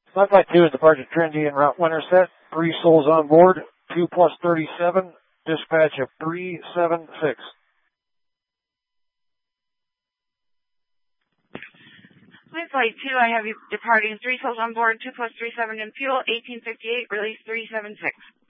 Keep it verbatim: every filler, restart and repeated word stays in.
Flight Flight two is departure Trinity en route Winterset. Three souls on board. two plus thirty-seven. Dispatch of three seven six. Flight Flight two, I have you departing three souls on board, two plus three seven in fuel, eighteen fifty-eight, release three seven six.